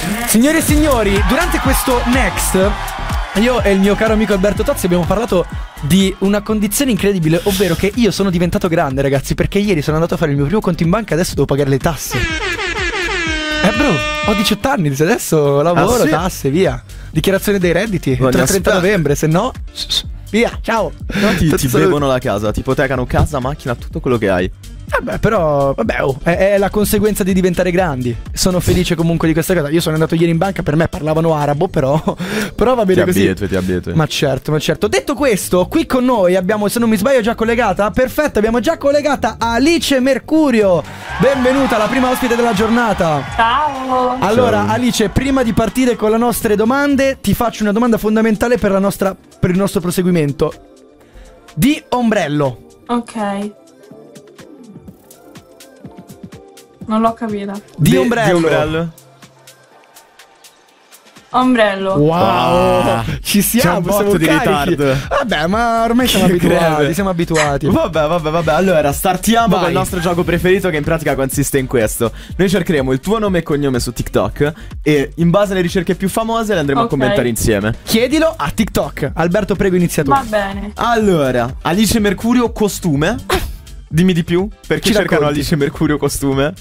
Signore e signori, durante questo Next, io e il mio caro amico Alberto Tozzi abbiamo parlato di una condizione incredibile, ovvero che io sono diventato grande, ragazzi, perché ieri sono andato a fare il mio primo conto in banca e adesso devo pagare le tasse. Bro, ho 18 anni, adesso lavoro, sì? Tasse, via. Dichiarazione dei redditi, tra il 30 novembre, se no... Via, ciao. No, ti bevono la casa, ti ipotecano casa, macchina, tutto quello che hai. Vabbè, però, è la conseguenza di diventare grandi. Sono felice comunque di questa cosa. Io sono andato ieri in banca, per me parlavano arabo, però va bene così. Ti abitui. Ma certo. Detto questo, qui con noi abbiamo, se non mi sbaglio, già collegata. Perfetto, abbiamo già collegata Alice Mercurio. Benvenuta, la prima ospite della giornata. Ciao. Allora, Ciao. Alice, prima di partire con le nostre domande, ti faccio una domanda fondamentale per il nostro proseguimento. Di ombrello. Ok. Non l'ho capita. Di ombrello. Ombrello. Wow, ci siamo, C'è un botto di carichi. ritardo. Vabbè, ma ormai siamo abituati. Vabbè. Allora, startiamo Vai. con il nostro gioco preferito, che in pratica consiste in questo. Noi cercheremo il tuo nome e cognome su TikTok e in base alle ricerche più famose le andremo a Ok. commentare insieme. Chiedilo a TikTok. Alberto, prego, inizia tu. Va bene. Allora, Alice Mercurio costume. Dimmi di più. Perché Ci cercano racconti. Alice Mercurio costume?